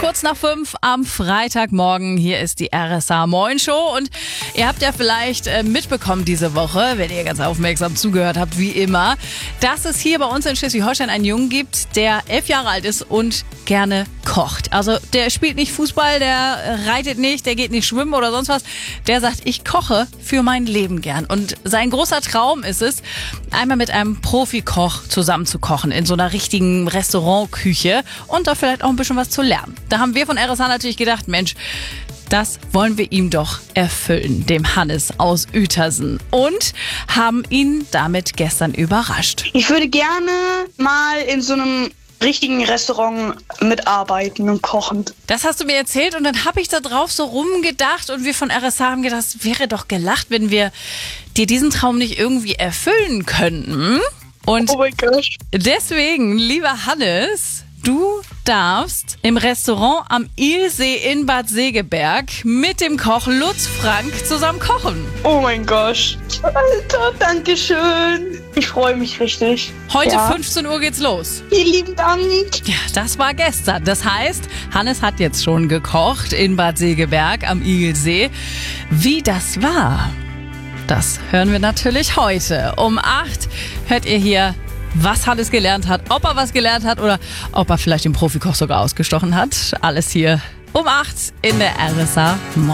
kurz nach 5 am Freitagmorgen. Hier ist die RSA Moin Show und ihr habt ja vielleicht mitbekommen diese Woche, wenn ihr ganz aufmerksam zugehört habt, wie immer, dass es hier bei uns in Schleswig-Holstein einen Jungen gibt, der 11 Jahre alt ist und gerne kocht. Also der spielt nicht Fußball, der reitet nicht, der geht nicht schwimmen oder sonst was. Der sagt, ich koche für mein Leben gern. Und sein großer Traum ist es, einmal mit einem Profikoch zusammen zu kochen in so einer richtigen Restaurantküche und da vielleicht auch ein bisschen was zu lernen. Da haben wir von RSA natürlich gedacht, Mensch, das wollen wir ihm doch erfüllen, dem Hannes aus Uetersen. Und haben ihn damit gestern überrascht. Ich würde gerne mal in so einem richtigen Restaurant mitarbeiten und kochen. Das hast du mir erzählt und dann habe ich da drauf so rumgedacht und wir von RSA haben gedacht, es wäre doch gelacht, wenn wir dir diesen Traum nicht irgendwie erfüllen könnten. Und Oh mein Gott. deswegen, lieber Hannes, du darfst im Restaurant am Ilsee in Bad Segeberg mit dem Koch Lutz Frank zusammen kochen. Oh mein Gott. Alter, danke schön. Ich freue mich richtig. Heute Ja. 15 Uhr geht's los. Vielen lieben Dank. Ja, das war gestern. Das heißt, Hannes hat jetzt schon gekocht in Bad Segeberg am Ilsee. Wie das war, das hören wir natürlich heute. Um 8 hört ihr hier, was Hannes gelernt hat, ob er was gelernt hat oder ob er vielleicht den Profikoch sogar ausgestochen hat. Alles hier um 8 in der RSA Morning.